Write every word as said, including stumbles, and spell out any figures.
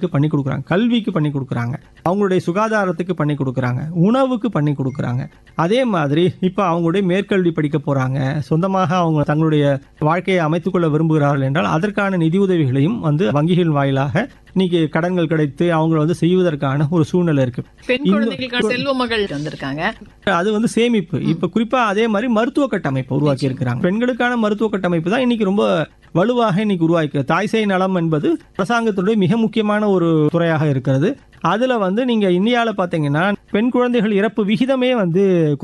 பண்ணி கொடுக்குறாங்க, கல்விக்கு பண்ணி கொடுக்குறாங்க, அவங்களுடைய சுகாதாரத்துக்கு பண்ணி கொடுக்குறாங்க, உணவுக்கு பண்ணி கொடுக்குறாங்க. அதே மாதிரி இப்போ அவங்களுடைய மேற்கல்வி படிக்க போறாங்க, சொந்தமாக அவங்க தங்களுடைய வாழ்க்கையை அமைத்துக்கொள்ள விரும்புகிறார்கள் என்றால் அதற்கான நிதி உதவிகளையும் வந்து வங்கிகள் வாயிலாக இன்னைக்கு கடன்கள் கிடைத்து அவங்க வந்து செய்வதற்கான ஒரு சூழ்நிலை இருக்கு. பெண் குழந்தைகளுக்கான செல்வ மகள் வந்திருக்காங்க, அது வந்து சேமிப்பு. இப்ப குறிப்பா அதே மாதிரி மருத்துவ கட்டமைப்பு உருவாக்கி இருக்கிறாங்க. பெண்களுக்கான மருத்துவ கட்டமைப்பு தான் இன்னைக்கு ரொம்ப வலுவாக இன்னைக்கு உருவாக்கி. தாய் சேய் நலம் என்பது அரசாங்கத்துடைய மிக முக்கியமான ஒரு துறையாக இருக்கிறது. அதுல வந்து நீங்க இந்தியாவில் பாத்தீங்கன்னா பெண் குழந்தைகள் இறப்பு விகிதமே வந்து